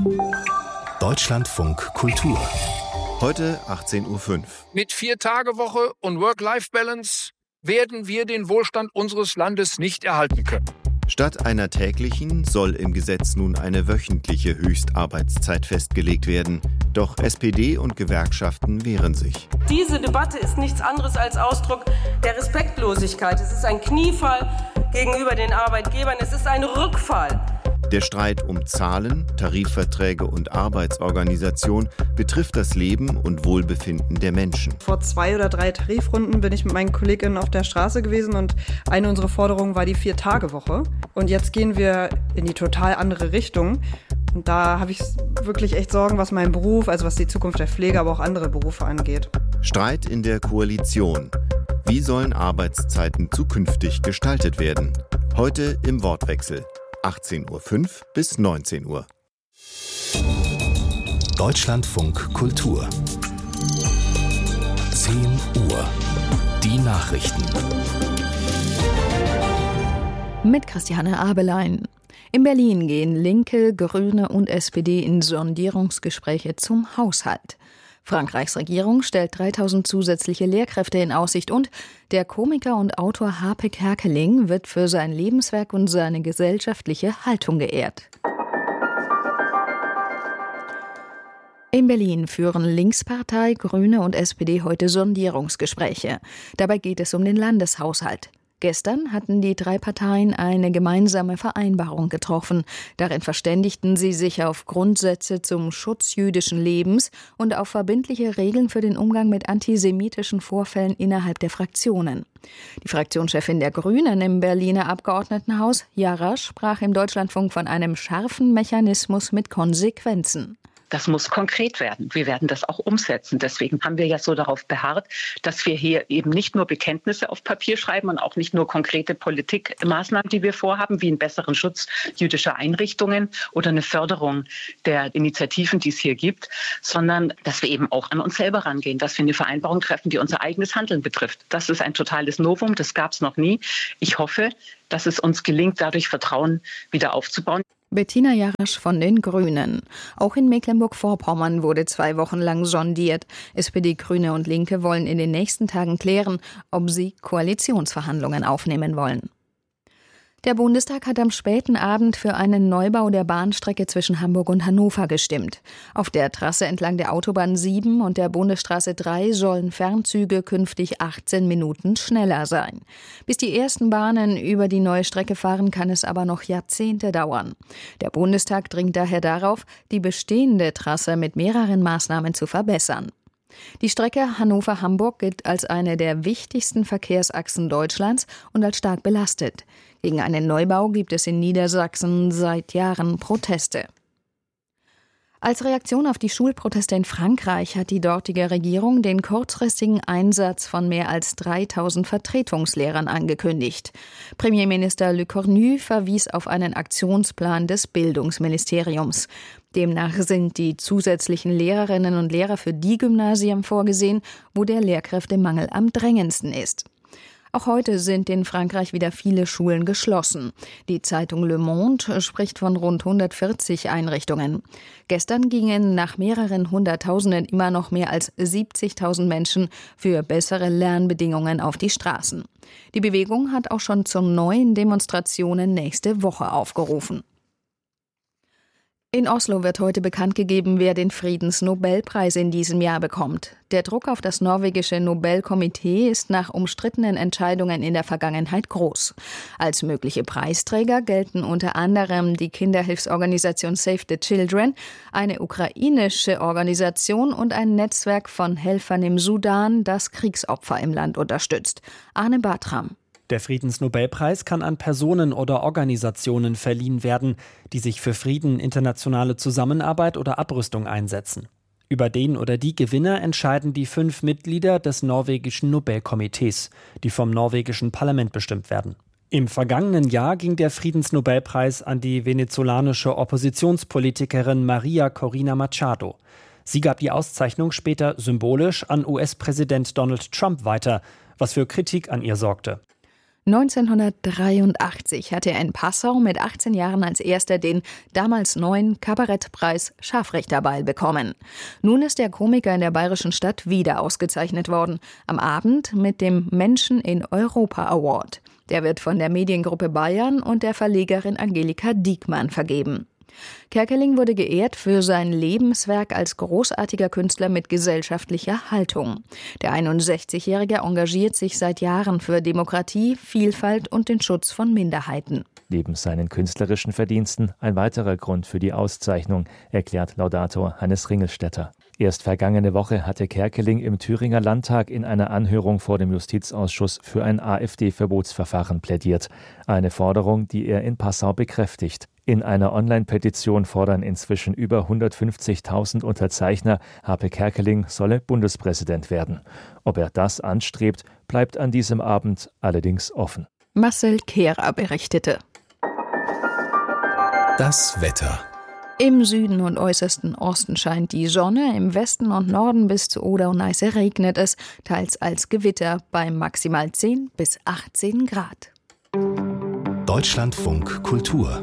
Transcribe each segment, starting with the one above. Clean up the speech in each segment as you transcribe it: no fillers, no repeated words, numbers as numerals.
Deutschlandfunk Kultur. Heute 18:05 Uhr. Mit 4-Tage-Woche und Work-Life-Balance werden wir den Wohlstand unseres Landes nicht erhalten können. Statt einer täglichen soll im Gesetz nun eine wöchentliche Höchstarbeitszeit festgelegt werden. Doch SPD und Gewerkschaften wehren sich. Diese Debatte ist nichts anderes als Ausdruck der Respektlosigkeit. Es ist ein Kniefall gegenüber den Arbeitgebern. Es ist ein Rückfall. Der Streit um Zahlen, Tarifverträge und Arbeitsorganisation betrifft das Leben und Wohlbefinden der Menschen. Vor 2 oder 3 Tarifrunden bin ich mit meinen Kolleginnen auf der Straße gewesen und eine unserer Forderungen war die 4-Tage-Woche. Und jetzt gehen wir in die total andere Richtung. Und da habe ich wirklich echt Sorgen, was meinen Beruf, also was die Zukunft der Pflege, aber auch andere Berufe angeht. Streit in der Koalition. Wie sollen Arbeitszeiten zukünftig gestaltet werden? Heute im Wortwechsel. 18:05 Uhr bis 19 Uhr. Deutschlandfunk Kultur. 10 Uhr. Die Nachrichten. Mit Christiane Abelein. In Berlin gehen Linke, Grüne und SPD in Sondierungsgespräche zum Haushalt. Frankreichs Regierung stellt 3.000 zusätzliche Lehrkräfte in Aussicht und der Komiker und Autor Harpe Kerkeling wird für sein Lebenswerk und seine gesellschaftliche Haltung geehrt. In Berlin führen Linkspartei, Grüne und SPD heute Sondierungsgespräche. Dabei geht es um den Landeshaushalt. Gestern hatten die 3 Parteien eine gemeinsame Vereinbarung getroffen. Darin verständigten sie sich auf Grundsätze zum Schutz jüdischen Lebens und auf verbindliche Regeln für den Umgang mit antisemitischen Vorfällen innerhalb der Fraktionen. Die Fraktionschefin der Grünen im Berliner Abgeordnetenhaus, Jarasch, sprach im Deutschlandfunk von einem scharfen Mechanismus mit Konsequenzen. Das muss konkret werden. Wir werden das auch umsetzen. Deswegen haben wir ja so darauf beharrt, dass wir hier eben nicht nur Bekenntnisse auf Papier schreiben und auch nicht nur konkrete Politikmaßnahmen, die wir vorhaben, wie einen besseren Schutz jüdischer Einrichtungen oder eine Förderung der Initiativen, die es hier gibt, sondern dass wir eben auch an uns selber rangehen, dass wir eine Vereinbarung treffen, die unser eigenes Handeln betrifft. Das ist ein totales Novum, das gab es noch nie. Ich hoffe, dass es uns gelingt, dadurch Vertrauen wieder aufzubauen. Bettina Jarasch von den Grünen. Auch in Mecklenburg-Vorpommern wurde 2 Wochen lang sondiert. SPD, Grüne und Linke wollen in den nächsten Tagen klären, ob sie Koalitionsverhandlungen aufnehmen wollen. Der Bundestag hat am späten Abend für einen Neubau der Bahnstrecke zwischen Hamburg und Hannover gestimmt. Auf der Trasse entlang der Autobahn 7 und der Bundesstraße 3 sollen Fernzüge künftig 18 Minuten schneller sein. Bis die ersten Bahnen über die neue Strecke fahren, kann es aber noch Jahrzehnte dauern. Der Bundestag dringt daher darauf, die bestehende Trasse mit mehreren Maßnahmen zu verbessern. Die Strecke Hannover-Hamburg gilt als eine der wichtigsten Verkehrsachsen Deutschlands und als stark belastet. Gegen einen Neubau gibt es in Niedersachsen seit Jahren Proteste. Als Reaktion auf die Schulproteste in Frankreich hat die dortige Regierung den kurzfristigen Einsatz von mehr als 3.000 Vertretungslehrern angekündigt. Premierminister Le Cornu verwies auf einen Aktionsplan des Bildungsministeriums. Demnach sind die zusätzlichen Lehrerinnen und Lehrer für die Gymnasien vorgesehen, wo der Lehrkräftemangel am drängendsten ist. Auch heute sind in Frankreich wieder viele Schulen geschlossen. Die Zeitung Le Monde spricht von rund 140 Einrichtungen. Gestern gingen nach mehreren Hunderttausenden immer noch mehr als 70.000 Menschen für bessere Lernbedingungen auf die Straßen. Die Bewegung hat auch schon zu neuen Demonstrationen nächste Woche aufgerufen. In Oslo wird heute bekannt gegeben, wer den Friedensnobelpreis in diesem Jahr bekommt. Der Druck auf das norwegische Nobelkomitee ist nach umstrittenen Entscheidungen in der Vergangenheit groß. Als mögliche Preisträger gelten unter anderem die Kinderhilfsorganisation Save the Children, eine ukrainische Organisation und ein Netzwerk von Helfern im Sudan, das Kriegsopfer im Land unterstützt. Arne Bartram. Der Friedensnobelpreis kann an Personen oder Organisationen verliehen werden, die sich für Frieden, internationale Zusammenarbeit oder Abrüstung einsetzen. Über den oder die Gewinner entscheiden die 5 Mitglieder des norwegischen Nobelkomitees, die vom norwegischen Parlament bestimmt werden. Im vergangenen Jahr ging der Friedensnobelpreis an die venezolanische Oppositionspolitikerin Maria Corina Machado. Sie gab die Auszeichnung später symbolisch an US-Präsident Donald Trump weiter, was für Kritik an ihr sorgte. 1983 hatte er in Passau mit 18 Jahren als erster den damals neuen Kabarettpreis Scharfrichterball bekommen. Nun ist der Komiker in der bayerischen Stadt wieder ausgezeichnet worden. Am Abend mit dem Menschen in Europa Award. Der wird von der Mediengruppe Bayern und der Verlegerin Angelika Diekmann vergeben. Kerkeling wurde geehrt für sein Lebenswerk als großartiger Künstler mit gesellschaftlicher Haltung. Der 61-Jährige engagiert sich seit Jahren für Demokratie, Vielfalt und den Schutz von Minderheiten. Neben seinen künstlerischen Verdiensten ein weiterer Grund für die Auszeichnung, erklärt Laudator Hannes Ringelstetter. Erst vergangene Woche hatte Kerkeling im Thüringer Landtag in einer Anhörung vor dem Justizausschuss für ein AfD-Verbotsverfahren plädiert. Eine Forderung, die er in Passau bekräftigt. In einer Online-Petition fordern inzwischen über 150.000 Unterzeichner, Harpe Kerkeling solle Bundespräsident werden. Ob er das anstrebt, bleibt an diesem Abend allerdings offen. Marcel Kehrer berichtete. Das Wetter. Im Süden und äußersten Osten scheint die Sonne, im Westen und Norden bis zu Oder und Neiße regnet es, teils als Gewitter bei maximal 10 bis 18 Grad. Deutschlandfunk Kultur.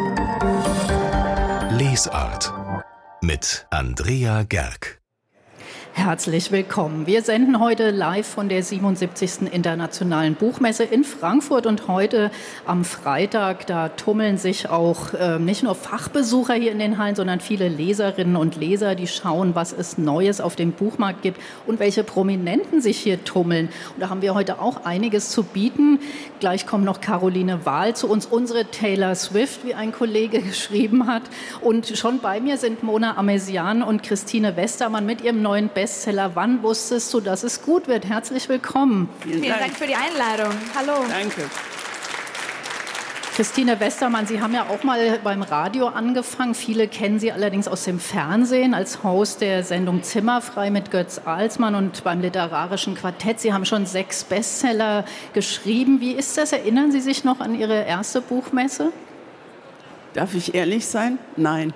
Lesart mit Andrea Gerg. Herzlich willkommen. Wir senden heute live von der 77. Internationalen Buchmesse in Frankfurt und heute am Freitag, da tummeln sich auch nicht nur Fachbesucher hier in den Hallen, sondern viele Leserinnen und Leser, die schauen, was es Neues auf dem Buchmarkt gibt und welche Prominenten sich hier tummeln. Und da haben wir heute auch einiges zu bieten. Gleich kommt noch Caroline Wahl zu uns, unsere Taylor Swift, wie ein Kollege geschrieben hat. Und schon bei mir sind Mona Amesian und Christine Westermann mit ihrem neuen Bestseller Wann wusstest du, dass es gut wird? Herzlich willkommen. Vielen Dank für die Einladung. Hallo. Danke. Christine Westermann, Sie haben ja auch mal beim Radio angefangen. Viele kennen Sie allerdings aus dem Fernsehen als Host der Sendung Zimmerfrei mit Götz Alsmann und beim Literarischen Quartett. Sie haben schon 6 Bestseller geschrieben. Wie ist das? Erinnern Sie sich noch an Ihre erste Buchmesse? Darf ich ehrlich sein? Nein.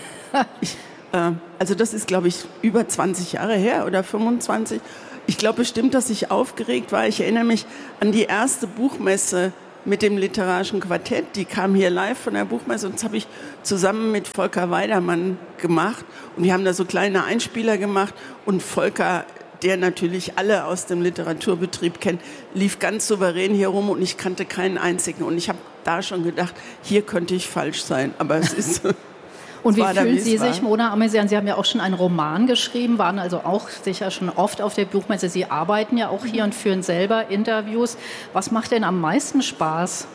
Also das ist, glaube ich, über 20 Jahre her oder 25. Ich glaube bestimmt, dass ich aufgeregt war. Ich erinnere mich an die erste Buchmesse mit dem Literarischen Quartett. Die kam hier live von der Buchmesse und das habe ich zusammen mit Volker Weidermann gemacht. Und wir haben da so kleine Einspieler gemacht und Volker, der natürlich alle aus dem Literaturbetrieb kennt, lief ganz souverän hier rum und ich kannte keinen einzigen. Und ich habe da schon gedacht, hier könnte ich falsch sein. Aber es ist... Und wie fühlen Sie sich, Mona Amesian? Sie haben ja auch schon einen Roman geschrieben, waren also auch sicher schon oft auf der Buchmesse. Sie arbeiten ja auch hier und führen selber Interviews. Was macht denn am meisten Spaß?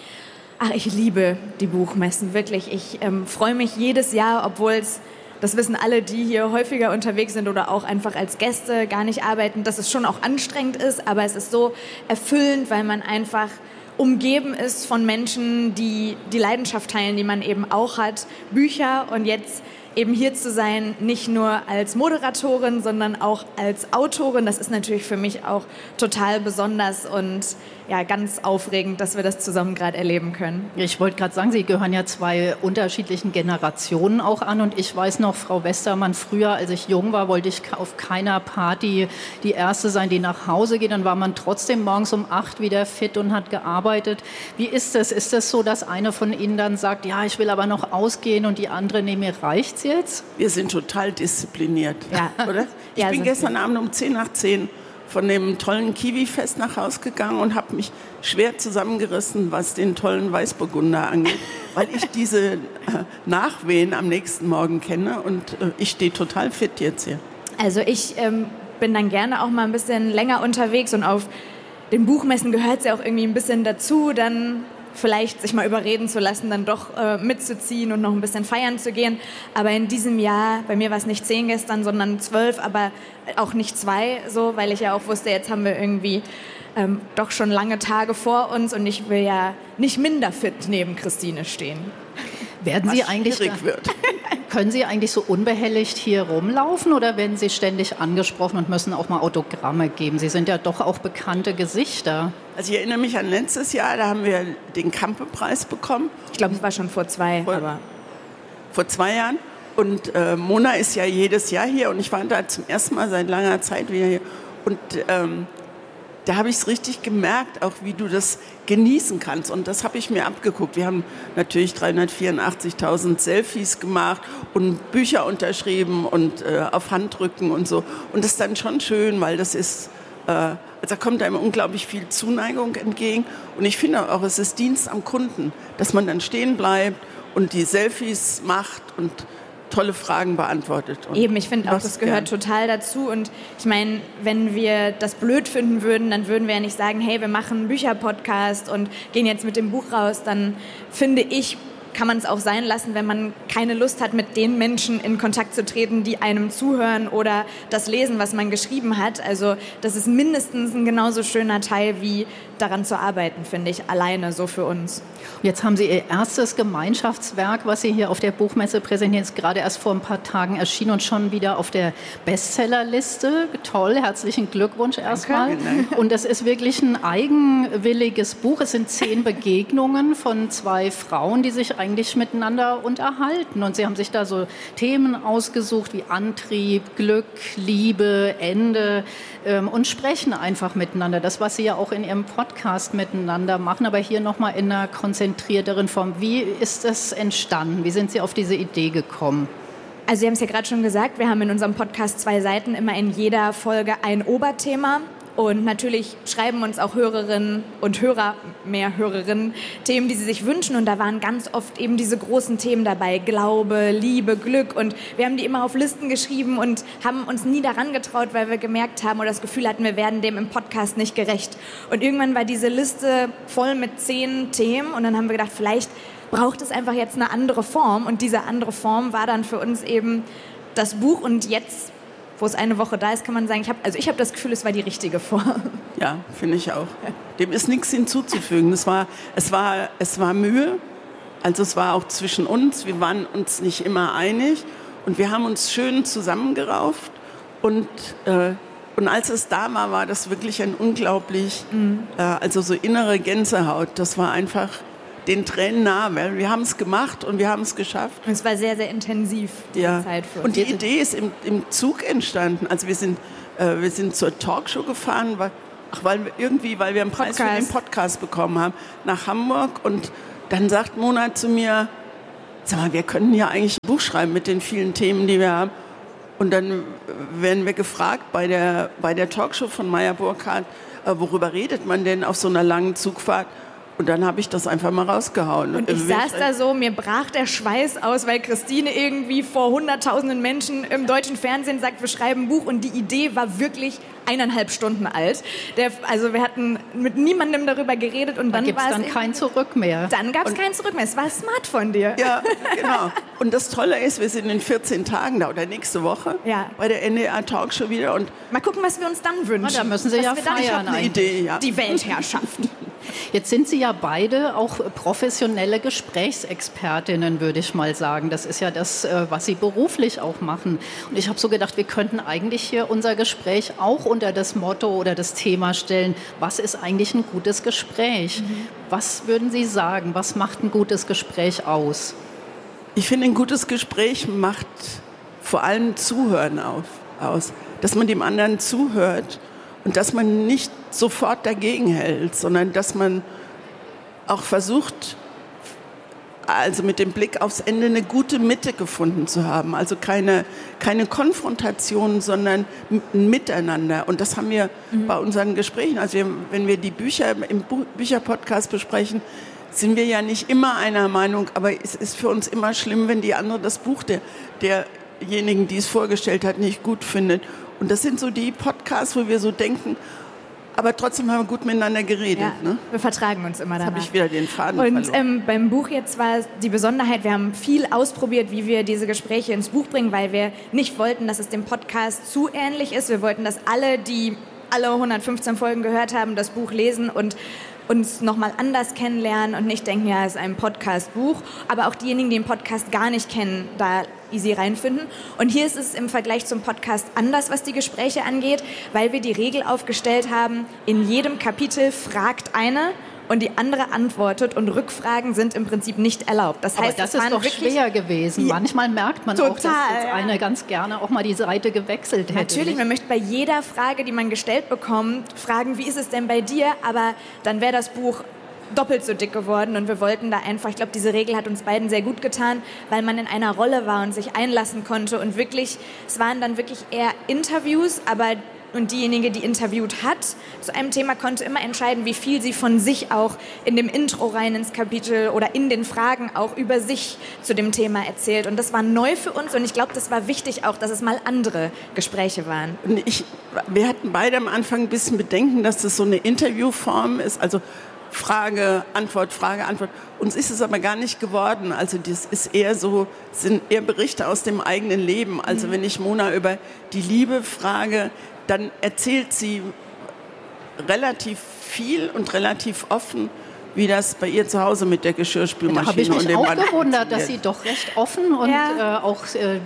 Ach, ich liebe die Buchmessen, wirklich. Ich freue mich jedes Jahr, obwohl es, das wissen alle, die hier häufiger unterwegs sind oder auch einfach als Gäste gar nicht arbeiten, dass es schon auch anstrengend ist, aber es ist so erfüllend, weil man einfach umgeben ist von Menschen, die die Leidenschaft teilen, die man eben auch hat, Bücher und jetzt eben hier zu sein, nicht nur als Moderatorin, sondern auch als Autorin, das ist natürlich für mich auch total besonders und ja, ganz aufregend, dass wir das zusammen gerade erleben können. Ich wollte gerade sagen, Sie gehören ja 2 unterschiedlichen Generationen auch an und ich weiß noch, Frau Westermann, früher, als ich jung war, wollte ich auf keiner Party die Erste sein, die nach Hause geht. Dann war man trotzdem morgens um 8 wieder fit und hat gearbeitet. Wie ist das? Ist das so, dass eine von Ihnen dann sagt, ja, ich will aber noch ausgehen und die andere, nee, mir reicht's jetzt? Wir sind total diszipliniert, ja. Oder? Ich bin gestern Abend um 10 nach 10 von dem tollen Kiwi-Fest nach Hause gegangen und habe mich schwer zusammengerissen, was den tollen Weißburgunder angeht, weil ich diese Nachwehen am nächsten Morgen kenne und ich stehe total fit jetzt hier. Also ich bin dann gerne auch mal ein bisschen länger unterwegs und auf den Buchmessen gehört es ja auch irgendwie ein bisschen dazu, dann vielleicht sich mal überreden zu lassen, dann doch mitzuziehen und noch ein bisschen feiern zu gehen. Aber in diesem Jahr, bei mir war es nicht 10 gestern, sondern 12, aber auch nicht 2, so, weil ich ja auch wusste, jetzt haben wir irgendwie doch schon lange Tage vor uns und ich will ja nicht minder fit neben Christine stehen. Werden Sie eigentlich können Sie eigentlich so unbehelligt hier rumlaufen oder werden Sie ständig angesprochen und müssen auch mal Autogramme geben? Sie sind ja doch auch bekannte Gesichter. Also ich erinnere mich an letztes Jahr, da haben wir den Campe-Preis bekommen. Ich glaube, es war schon vor 2, vor 2 Jahren. Und Mona ist ja jedes Jahr hier und ich war da zum ersten Mal seit langer Zeit wieder hier. Und da habe ich es richtig gemerkt, auch wie du das genießen kannst. Und das habe ich mir abgeguckt. Wir haben natürlich 384.000 Selfies gemacht und Bücher unterschrieben und auf Handrücken und so. Und das ist dann schon schön, weil das ist, also da kommt einem unglaublich viel Zuneigung entgegen. Und ich finde auch, es ist Dienst am Kunden, dass man dann stehen bleibt und die Selfies macht und tolle Fragen beantwortet. Und eben, ich finde auch, das gehört total dazu. Und ich meine, wenn wir das blöd finden würden, dann würden wir ja nicht sagen, hey, wir machen einen Bücherpodcast und gehen jetzt mit dem Buch raus. Dann finde ich, kann man es auch sein lassen, wenn man keine Lust hat, mit den Menschen in Kontakt zu treten, die einem zuhören oder das lesen, was man geschrieben hat. Also das ist mindestens ein genauso schöner Teil, wie daran zu arbeiten, finde ich, alleine so für uns. Jetzt haben Sie Ihr erstes Gemeinschaftswerk, was Sie hier auf der Buchmesse präsentieren, ist gerade erst vor ein paar Tagen erschienen und schon wieder auf der Bestsellerliste. Toll, herzlichen Glückwunsch erstmal. Und das ist wirklich ein eigenwilliges Buch. Es sind 10 Begegnungen von 2 Frauen, die sich eigentlich miteinander unterhalten. Und Sie haben sich da so Themen ausgesucht wie Antrieb, Glück, Liebe, Ende und sprechen einfach miteinander. Das, was Sie ja auch in Ihrem Podcast miteinander machen, aber hier nochmal in einer konzentrierteren Form. Wie ist das entstanden? Wie sind Sie auf diese Idee gekommen? Also Sie haben es ja gerade schon gesagt, wir haben in unserem Podcast 2 Seiten, immer in jeder Folge ein Oberthema. Und natürlich schreiben uns auch Hörerinnen und Hörer, mehr Hörerinnen, Themen, die sie sich wünschen. Und da waren ganz oft eben diese großen Themen dabei. Glaube, Liebe, Glück. Und wir haben die immer auf Listen geschrieben und haben uns nie daran getraut, weil wir gemerkt haben oder das Gefühl hatten, wir werden dem im Podcast nicht gerecht. Und irgendwann war diese Liste voll mit 10 Themen. Und dann haben wir gedacht, vielleicht braucht es einfach jetzt eine andere Form. Und diese andere Form war dann für uns eben das Buch. Und jetzt, wo es eine Woche da ist, kann man sagen, ich habe das Gefühl, es war die richtige Form. Ja, finde ich auch. Dem ist nichts hinzuzufügen. Es war Mühe, also es war auch zwischen uns. Wir waren uns nicht immer einig und wir haben uns schön zusammengerauft und als es da war, war das wirklich ein unglaublich, also so innere Gänsehaut. Das war einfach den Tränen nah, weil wir haben es gemacht und wir haben es geschafft. Und es war sehr, sehr intensiv, die Zeit für uns. Und die Idee ist im Zug entstanden. Also wir sind zur Talkshow gefahren, weil wir einen Preis für den Podcast bekommen haben, nach Hamburg. Und dann sagt Mona zu mir, sag mal, wir könnten ja eigentlich ein Buch schreiben mit den vielen Themen, die wir haben. Und dann werden wir gefragt bei der Talkshow von Meyer Burkhardt, worüber redet man denn auf so einer langen Zugfahrt? Und dann habe ich das einfach mal rausgehauen. Und ich saß da so, mir brach der Schweiß aus, weil Christine irgendwie vor 100.000 Menschen im deutschen Fernsehen sagt, wir schreiben ein Buch. Und die Idee war wirklich 1,5 Stunden alt. Also wir hatten mit niemandem darüber geredet. Und dann gibt es dann kein Zurück mehr. Dann gab es kein Zurück mehr. Es war smart von dir. Ja, genau. Und das Tolle ist, wir sind in 14 Tagen da oder nächste Woche bei der NDR Talkshow wieder. Und mal gucken, was wir uns dann wünschen. Da müssen Sie ja feiern. Ich habe eine Idee, ja. Die Weltherrschaft. Jetzt sind Sie ja beide auch professionelle Gesprächsexpertinnen, würde ich mal sagen. Das ist ja das, was Sie beruflich auch machen. Und ich habe so gedacht, wir könnten eigentlich hier unser Gespräch auch unter das Motto oder das Thema stellen, was ist eigentlich ein gutes Gespräch? Was würden Sie sagen, was macht ein gutes Gespräch aus? Ich finde, ein gutes Gespräch macht vor allem Zuhören aus. Dass man dem anderen zuhört und dass man nicht sofort dagegen hält, sondern dass man auch versucht, also mit dem Blick aufs Ende eine gute Mitte gefunden zu haben. Also keine Konfrontation, sondern ein Miteinander. Und das haben wir bei unseren Gesprächen. Also wenn wir die Bücher im Bücherpodcast besprechen, sind wir ja nicht immer einer Meinung, aber es ist für uns immer schlimm, wenn die andere das Buch derjenigen, die es vorgestellt hat, nicht gut findet. Und das sind so die Podcasts, wo wir so denken, aber trotzdem haben wir gut miteinander geredet. Ja, ne? Wir vertragen uns immer danach. Jetzt habe ich wieder den Faden verloren. Und beim Buch jetzt war die Besonderheit, wir haben viel ausprobiert, wie wir diese Gespräche ins Buch bringen, weil wir nicht wollten, dass es dem Podcast zu ähnlich ist. Wir wollten, dass alle, die alle 115 Folgen gehört haben, das Buch lesen und uns nochmal anders kennenlernen und nicht denken, ja, es ist ein Podcast-Buch. Aber auch diejenigen, die den Podcast gar nicht kennen, da easy reinfinden. Und hier ist es im Vergleich zum Podcast anders, was die Gespräche angeht, weil wir die Regel aufgestellt haben, in jedem Kapitel fragt eine und die andere antwortet und Rückfragen sind im Prinzip nicht erlaubt. Das heißt, das ist doch schwer gewesen. Ja, manchmal merkt man total, auch, dass jetzt eine ganz gerne auch mal die Seite gewechselt hätte. Natürlich, man möchte bei jeder Frage, die man gestellt bekommt, fragen, wie ist es denn bei dir? Aber dann wäre das Buch doppelt so dick geworden und wir wollten da einfach, ich glaube, diese Regel hat uns beiden sehr gut getan, weil man in einer Rolle war und sich einlassen konnte und wirklich, es waren dann wirklich eher Interviews, und diejenige, die interviewt hat, zu einem Thema konnte immer entscheiden, wie viel sie von sich auch in dem Intro rein ins Kapitel oder in den Fragen auch über sich zu dem Thema erzählt. Und das war neu für uns und ich glaube, das war wichtig auch, dass es mal andere Gespräche waren. Und wir hatten beide am Anfang ein bisschen Bedenken, dass das so eine Interviewform ist, also Frage, Antwort, Frage, Antwort. Uns ist es aber gar nicht geworden. Also das ist eher so, sind eher Berichte aus dem eigenen Leben. Also wenn ich Mona über die Liebe frage, dann erzählt sie relativ viel und relativ offen, wie das bei ihr zu Hause mit der Geschirrspülmaschine da habe ich mich und dem auch gewundert, dass Sie doch recht offen und auch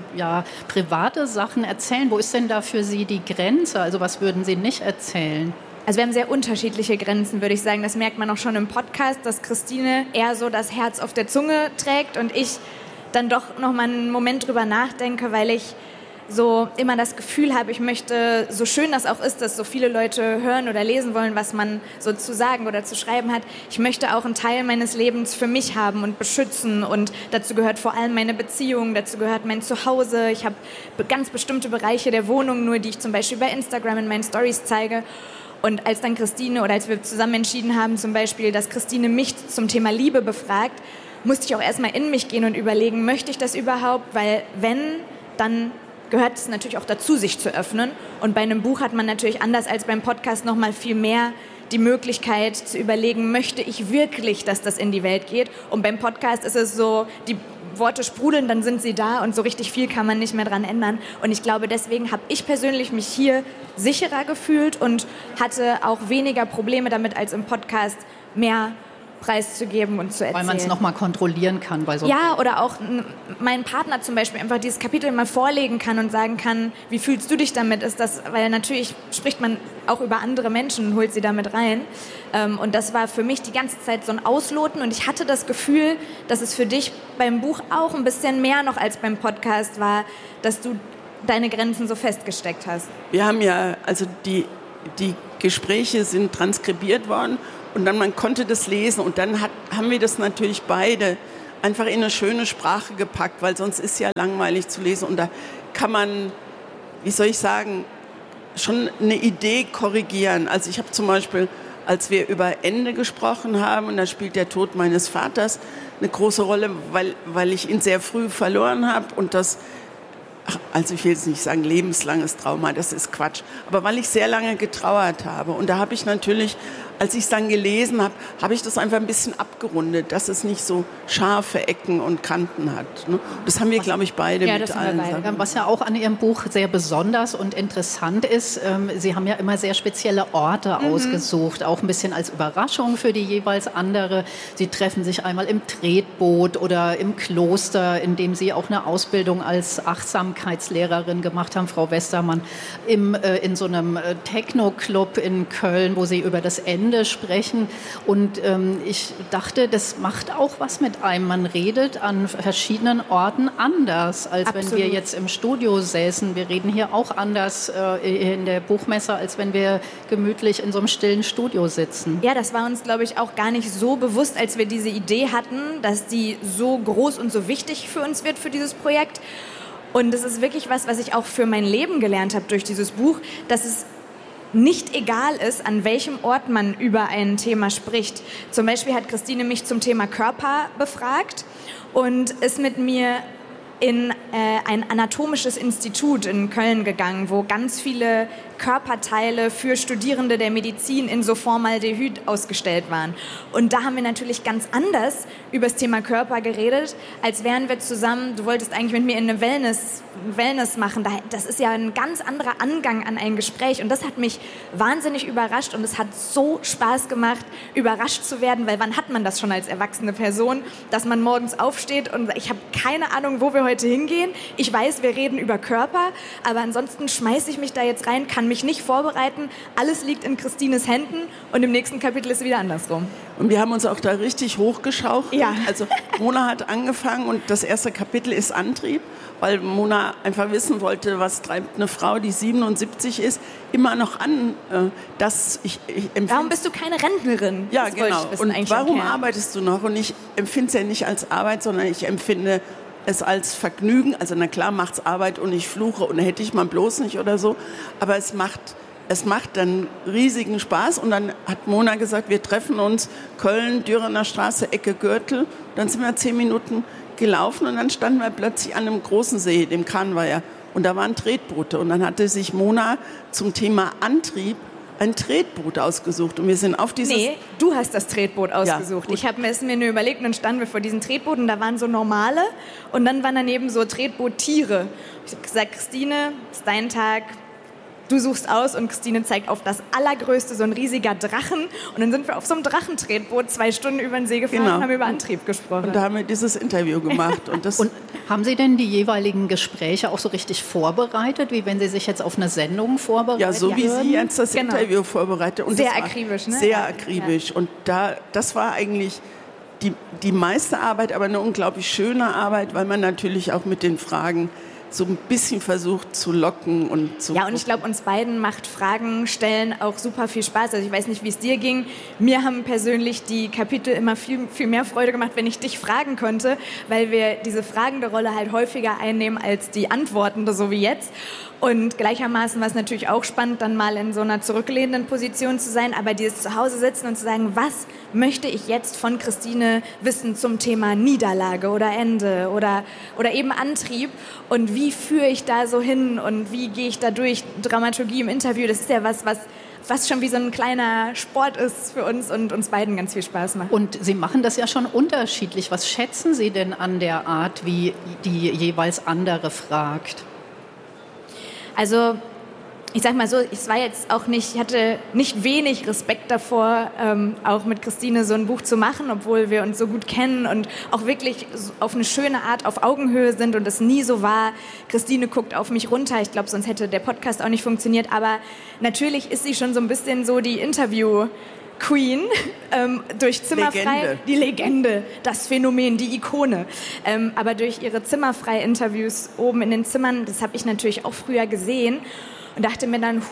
private Sachen erzählen. Wo ist denn da für Sie die Grenze? Also was würden Sie nicht erzählen? Also wir haben sehr unterschiedliche Grenzen, würde ich sagen. Das merkt man auch schon im Podcast, dass Christine eher so das Herz auf der Zunge trägt und ich dann doch noch mal einen Moment drüber nachdenke, weil ich so immer das Gefühl habe, ich möchte, so schön das auch ist, dass so viele Leute hören oder lesen wollen, was man so zu sagen oder zu schreiben hat, ich möchte auch einen Teil meines Lebens für mich haben und beschützen und dazu gehört vor allem meine Beziehung, dazu gehört mein Zuhause. Ich habe ganz bestimmte Bereiche der Wohnung nur, die ich zum Beispiel bei Instagram in meinen Stories zeige. Und als dann Christine oder als wir zusammen entschieden haben, zum Beispiel, dass Christine mich zum Thema Liebe befragt, musste ich auch erstmal in mich gehen und überlegen, möchte ich das überhaupt? Weil wenn, dann gehört es natürlich auch dazu, sich zu öffnen. Und bei einem Buch hat man natürlich anders als beim Podcast noch mal viel mehr die Möglichkeit zu überlegen, möchte ich wirklich, dass das in die Welt geht? Und beim Podcast ist es so, die Worte sprudeln, dann sind sie da und so richtig viel kann man nicht mehr dran ändern. Und ich glaube, deswegen habe ich persönlich mich hier sicherer gefühlt und hatte auch weniger Probleme damit, als im Podcast mehr preiszugeben und zu erzählen. Weil man es nochmal kontrollieren kann bei so einem Ja, oder auch meinen Partner zum Beispiel einfach dieses Kapitel mal vorlegen kann und sagen kann, wie fühlst du dich damit? Weil natürlich spricht man auch über andere Menschen und holt sie damit rein. Und das war für mich die ganze Zeit so ein Ausloten und ich hatte das Gefühl, dass es für dich beim Buch auch ein bisschen mehr noch als beim Podcast war, dass du deine Grenzen so festgesteckt hast. Wir haben ja, also die Gespräche sind transkribiert worden und dann man konnte das lesen und dann haben wir das natürlich beide einfach in eine schöne Sprache gepackt, weil sonst ist ja langweilig zu lesen und da kann man, wie soll ich sagen, schon eine Idee korrigieren. Also ich habe zum Beispiel, als wir über Ende gesprochen haben, und da spielt der Tod meines Vaters eine große Rolle, weil ich ihn sehr früh verloren habe und das, also ich will jetzt nicht sagen lebenslanges Trauma, das ist Quatsch, aber weil ich sehr lange getrauert habe und da habe ich natürlich, als ich es dann gelesen habe, habe ich das einfach ein bisschen abgerundet, dass es nicht so scharfe Ecken und Kanten hat. Ne? Das haben wir, glaube ich, beide mit allen Sachen. Was ja auch an Ihrem Buch sehr besonders und interessant ist, Sie haben ja immer sehr spezielle Orte ausgesucht, auch ein bisschen als Überraschung für die jeweils andere. Sie treffen sich einmal im Tretboot oder im Kloster, in dem Sie auch eine Ausbildung als Achtsamkeitslehrerin gemacht haben, Frau Westermann, in so einem Techno-Club in Köln, wo Sie über das Ende sprechen. Und ich dachte, das macht auch was mit einem. Man redet an verschiedenen Orten anders, als Absolut. wenn wir jetzt im Studio säßen. Wir reden hier auch anders in der Buchmesse, als wenn wir gemütlich in so einem stillen Studio sitzen. Ja, das war uns, glaube ich, auch gar nicht so bewusst, als wir diese Idee hatten, dass die so groß und so wichtig für uns wird, für dieses Projekt. Und es ist wirklich was ich auch für mein Leben gelernt habe durch dieses Buch, dass es nicht egal ist, an welchem Ort man über ein Thema spricht. Zum Beispiel hat Christine mich zum Thema Körper befragt und ist mit mir in ein anatomisches Institut in Köln gegangen, wo ganz viele Körperteile für Studierende der Medizin in so Formaldehyd ausgestellt waren. Und da haben wir natürlich ganz anders über das Thema Körper geredet, als wären wir zusammen, du wolltest eigentlich mit mir in eine Wellness machen. Das ist ja ein ganz anderer Angang an ein Gespräch und das hat mich wahnsinnig überrascht und es hat so Spaß gemacht, überrascht zu werden, weil wann hat man das schon als erwachsene Person, dass man morgens aufsteht und ich habe keine Ahnung, wo wir heute heute hingehen. Ich weiß, wir reden über Körper, aber ansonsten schmeiße ich mich da jetzt rein, kann mich nicht vorbereiten. Alles liegt in Christines Händen und im nächsten Kapitel ist es wieder andersrum. Und wir haben uns auch da richtig hochgeschaukelt. Ja. Also Mona hat angefangen und das erste Kapitel ist Antrieb, weil Mona einfach wissen wollte, was treibt eine Frau, die 77 ist, immer noch an. Warum bist du keine Rentnerin? Ja, das genau. Und warum arbeitest du noch? Und ich empfinde es ja nicht als Arbeit, sondern ich empfinde es als Vergnügen. Also na klar macht's Arbeit und ich fluche und hätte ich mal bloß nicht oder so. Aber es macht dann riesigen Spaß. Und dann hat Mona gesagt, wir treffen uns Köln, Dürener Straße, Ecke Gürtel. Dann sind wir 10 Minuten gelaufen und dann standen wir plötzlich an einem großen See, dem Kahnweiher. Und da waren Tretboote. Und dann hatte sich Mona zum Thema Antrieb ein Tretboot ausgesucht. Und wir sind auf dieses... Nee, du hast das Tretboot ausgesucht. Ja, ich habe es mir nur überlegt und dann standen wir vor diesen Tretbooten. Da waren so normale und dann waren daneben so Tretboottiere. Ich habe gesagt, Christine, es ist dein Tag. Du suchst aus und Christine zeigt auf das allergrößte, so ein riesiger Drachen. Und dann sind wir auf so einem Drachentretboot 2 Stunden über den See gefahren und haben über Antrieb gesprochen. Und da haben wir dieses Interview gemacht. Und haben Sie denn die jeweiligen Gespräche auch so richtig vorbereitet, wie wenn Sie sich jetzt auf eine Sendung vorbereiten? Ja, so wie Sie jetzt das Interview vorbereitet. Und sehr akribisch, ne? Sehr akribisch. Ja. Und das war eigentlich die meiste Arbeit, aber eine unglaublich schöne Arbeit, weil man natürlich auch mit den Fragen so ein bisschen versucht zu locken und zu... Ja, und ich glaube, uns beiden macht Fragen stellen auch super viel Spaß. Also ich weiß nicht, wie es dir ging. Mir haben persönlich die Kapitel immer viel, viel mehr Freude gemacht, wenn ich dich fragen konnte, weil wir diese fragende Rolle halt häufiger einnehmen als die antwortende, so wie jetzt. Und gleichermaßen war es natürlich auch spannend, dann mal in so einer zurücklehnenden Position zu sein, aber dieses Zuhause sitzen und zu sagen, was möchte ich jetzt von Christine wissen zum Thema Niederlage oder Ende oder eben Antrieb und wie führe ich da so hin und wie gehe ich da durch Dramaturgie im Interview, das ist ja was fast schon wie so ein kleiner Sport ist für uns und uns beiden ganz viel Spaß macht. Und Sie machen das ja schon unterschiedlich. Was schätzen Sie denn an der Art, wie die jeweils andere fragt? Also ich sag mal so, ich hatte nicht wenig Respekt davor, auch mit Christine so ein Buch zu machen, obwohl wir uns so gut kennen und auch wirklich auf eine schöne Art auf Augenhöhe sind und es nie so war, Christine guckt auf mich runter. Ich glaube, sonst hätte der Podcast auch nicht funktioniert. Aber natürlich ist sie schon so ein bisschen so die Interview-Queen, durch Zimmerfrei, Legende. Die Legende, das Phänomen, die Ikone. Aber durch ihre Zimmerfrei-Interviews oben in den Zimmern, das habe ich natürlich auch früher gesehen und dachte mir dann,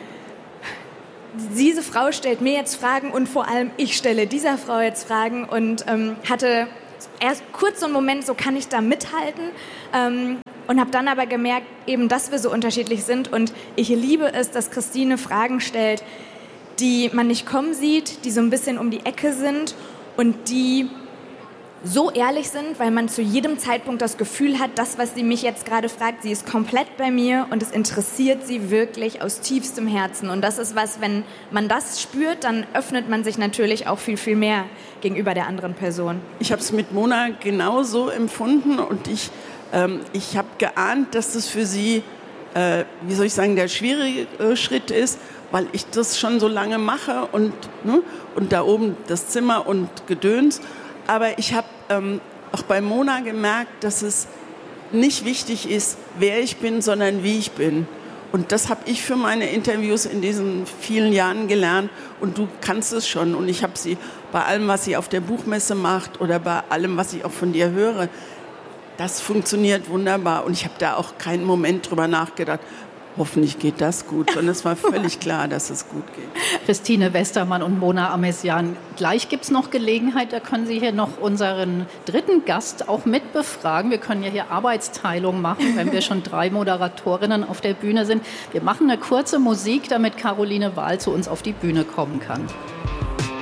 diese Frau stellt mir jetzt Fragen und vor allem ich stelle dieser Frau jetzt Fragen und hatte erst kurz so einen Moment, so kann ich da mithalten und habe dann aber gemerkt, eben, dass wir so unterschiedlich sind und ich liebe es, dass Christine Fragen stellt, die man nicht kommen sieht, die so ein bisschen um die Ecke sind und die so ehrlich sind, weil man zu jedem Zeitpunkt das Gefühl hat, das, was sie mich jetzt gerade fragt, sie ist komplett bei mir und es interessiert sie wirklich aus tiefstem Herzen. Und das ist was, wenn man das spürt, dann öffnet man sich natürlich auch viel, viel mehr gegenüber der anderen Person. Ich habe es mit Mona genauso empfunden und ich habe geahnt, dass das für sie, der schwierige Schritt ist, weil ich das schon so lange mache und da oben das Zimmer und Gedöns. Aber ich habe auch bei Mona gemerkt, dass es nicht wichtig ist, wer ich bin, sondern wie ich bin. Und das habe ich für meine Interviews in diesen vielen Jahren gelernt. Und du kannst es schon. Und ich habe sie bei allem, was sie auf der Buchmesse macht oder bei allem, was ich auch von dir höre, das funktioniert wunderbar. Und ich habe da auch keinen Moment drüber nachgedacht, hoffentlich geht das gut. Und es war völlig klar, dass es gut geht. Christine Westermann und Mona Amesian. Gleich gibt es noch Gelegenheit, da können Sie hier noch unseren dritten Gast auch mit befragen. Wir können ja hier Arbeitsteilung machen, wenn wir schon 3 Moderatorinnen auf der Bühne sind. Wir machen eine kurze Musik, damit Caroline Wahl zu uns auf die Bühne kommen kann.